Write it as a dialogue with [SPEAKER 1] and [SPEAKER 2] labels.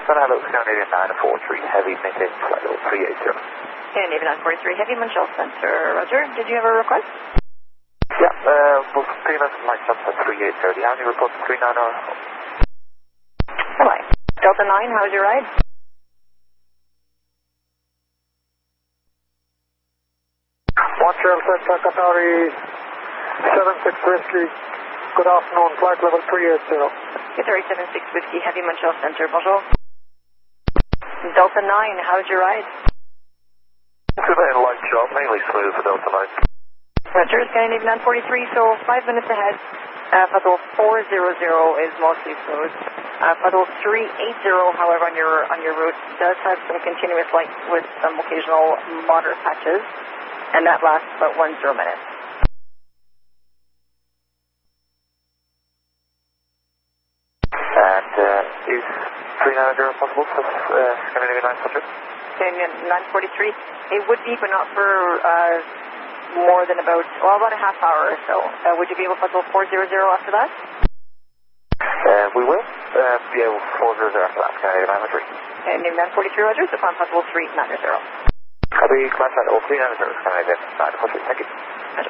[SPEAKER 1] hello, Scandinavian 943, heavy, maintain flight level 380.
[SPEAKER 2] Scandinavian 943, heavy, Montreal Center, roger. Did you have a request?
[SPEAKER 1] Yeah, we'll pretty much might jump at 380. How many reports 390?
[SPEAKER 2] Hello. Delta 9, how's your ride?
[SPEAKER 3] Montreal Center, Qatari 76 Whiskey. Good afternoon, flight level 380.
[SPEAKER 2] Qatari 76 Whiskey, heavy, Montreal Center, bonjour. Delta 9, how's your ride?
[SPEAKER 1] Today, light job, mainly smooth for Delta 9.
[SPEAKER 2] Roger, Scandinavian 943, so 5 minutes ahead. Paddle 400 is mostly smooth. Paddle 380, however, on your route does have some continuous light with some occasional moderate patches, and that lasts about 10 minutes.
[SPEAKER 1] And is 390 possible for Scandinavian 943?
[SPEAKER 2] Scandinavian 943, it would be, but not for more than about a half hour or so. Would you be able to paddle 400 after that?
[SPEAKER 1] We will be able to 400 after that, Scandinavian 943.
[SPEAKER 2] Scandinavian 943, roger, so on paddle 390.
[SPEAKER 1] Copy, command flight level 390, Scandinavian 943, thank you.